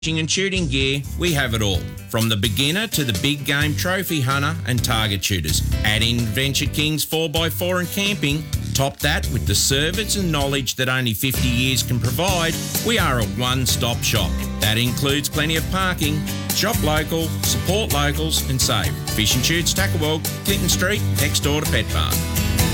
Fishing and shooting gear, we have it all. From the beginner to the big game trophy hunter and target shooters. Add in Venture Kings 4x4 and camping. Top that with the service and knowledge that only 50 years can provide. We are a one-stop shop. That includes plenty of parking. Shop local, support locals and save. Fish and Shoots, Tackerwell, Clinton Street, next door to Petbarn.